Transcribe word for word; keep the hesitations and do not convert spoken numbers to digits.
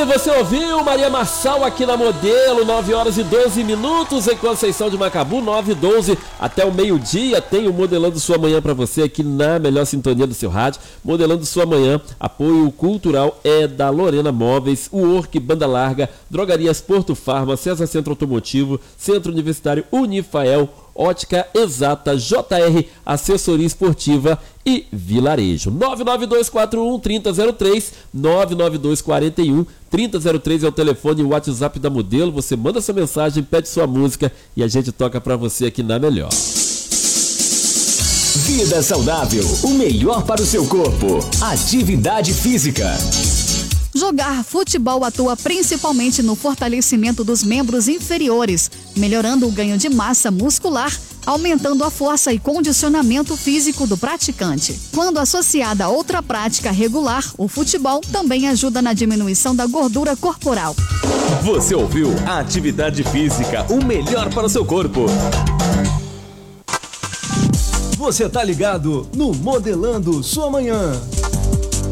aí, você ouviu Maria Marçal aqui na Modelo, nove horas e doze minutos em Conceição de Macabu, nove e doze até o meio-dia. Tem o Modelando Sua Manhã para você aqui na melhor sintonia do seu rádio. Modelando Sua Manhã, apoio cultural é da Lorena Móveis, o Orc Banda Larga, Drogarias Porto Farma, César Centro Automotivo, Centro Universitário Unifael, Ótica Exata, J R Assessoria Esportiva e Vilarejo. nove nove dois quatro um, três zero zero três, nove nove dois quatro um, três zero zero três é o telefone e o WhatsApp da Modelo. Você manda sua mensagem, pede sua música e a gente toca pra você aqui na melhor. Vida saudável, o melhor para o seu corpo. Atividade física. Jogar futebol atua principalmente no fortalecimento dos membros inferiores, melhorando o ganho de massa muscular, aumentando a força e condicionamento físico do praticante. Quando associada a outra prática regular, o futebol também ajuda na diminuição da gordura corporal. Você ouviu a Atividade Física, o melhor para o seu corpo. Você tá ligado no Modelando Sua Manhã.